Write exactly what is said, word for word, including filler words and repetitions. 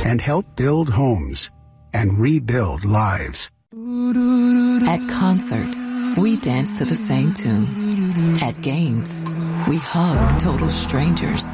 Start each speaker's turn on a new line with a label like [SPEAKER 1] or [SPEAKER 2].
[SPEAKER 1] and help build homes and rebuild lives.
[SPEAKER 2] At concerts, we dance to the same tune. At games, we hug total strangers.